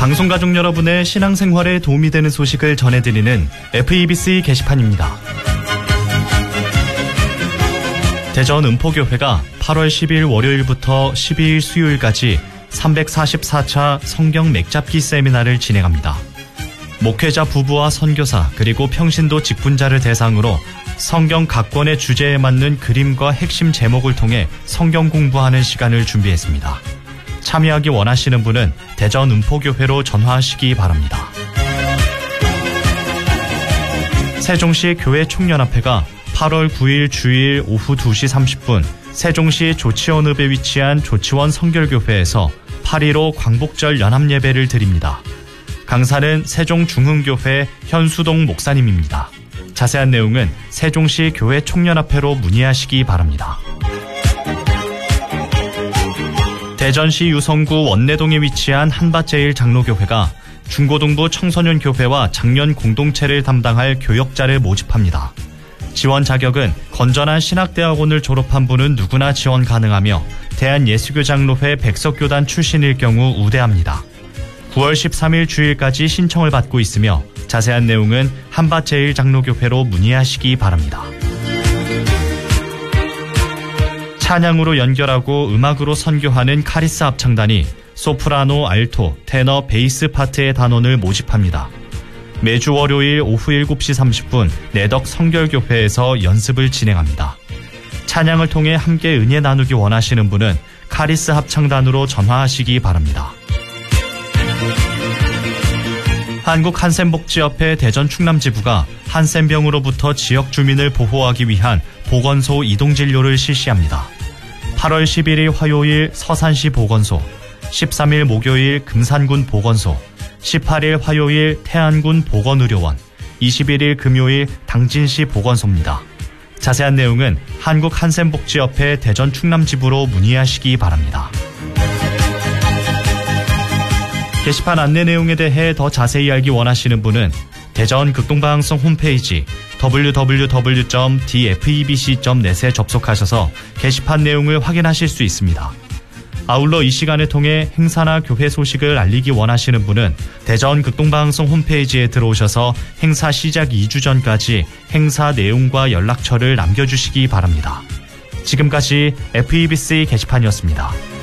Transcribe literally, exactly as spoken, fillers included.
방송가족 여러분의 신앙생활에 도움이 되는 소식을 전해드리는 에프이비씨 게시판입니다. 대전 은포교회가 팔월 십일 월요일부터 십이일 수요일까지 삼백사십사 차 성경 맥잡기 세미나를 진행합니다. 목회자 부부와 선교사 그리고 평신도 직분자를 대상으로 성경 각 권의 주제에 맞는 그림과 핵심 제목을 통해 성경 공부하는 시간을 준비했습니다. 참여하기 원하시는 분은 대전 은포교회로 전화하시기 바랍니다. 세종시 교회 총연합회가 팔월 구일 주일 오후 두 시 삼십 분 세종시 조치원읍에 위치한 조치원 성결교회에서 팔일오 광복절 연합예배를 드립니다. 강사는 세종중흥교회 현수동 목사님입니다. 자세한 내용은 세종시 교회 총연합회로 문의하시기 바랍니다. 대전시 유성구 원내동에 위치한 한밭제일 장로교회가 중고등부 청소년교회와 장년 공동체를 담당할 교역자를 모집합니다. 지원 자격은 건전한 신학대학원을 졸업한 분은 누구나 지원 가능하며 대한예수교장로회 백석교단 출신일 경우 우대합니다. 구월 십삼일 주일까지 신청을 받고 있으며 자세한 내용은 한밭제일 장로교회로 문의하시기 바랍니다. 찬양으로 연결하고 음악으로 선교하는 카리스 합창단이 소프라노, 알토, 테너, 베이스 파트의 단원을 모집합니다. 매주 월요일 오후 일곱 시 삼십 분 내덕 성결교회에서 연습을 진행합니다. 찬양을 통해 함께 은혜 나누기 원하시는 분은 카리스 합창단으로 전화하시기 바랍니다. 한국한센복지협회 대전 충남지부가 한센병으로부터 지역 주민을 보호하기 위한 보건소 이동진료를 실시합니다. 팔월 십일일 화요일 서산시 보건소, 십삼일 목요일 금산군 보건소, 십팔일 화요일 태안군 보건의료원, 이십일일 금요일 당진시 보건소입니다. 자세한 내용은 한국한센복지협회 대전 충남지부로 문의하시기 바랍니다. 게시판 안내 내용에 대해 더 자세히 알기 원하시는 분은 대전 극동방송 홈페이지 더블유 더블유 더블유 점 디에프이비씨 점 넷에 접속하셔서 게시판 내용을 확인하실 수 있습니다. 아울러 이 시간을 통해 행사나 교회 소식을 알리기 원하시는 분은 대전 극동방송 홈페이지에 들어오셔서 행사 시작 이 주 전까지 행사 내용과 연락처를 남겨주시기 바랍니다. 지금까지 에프이비씨 게시판이었습니다.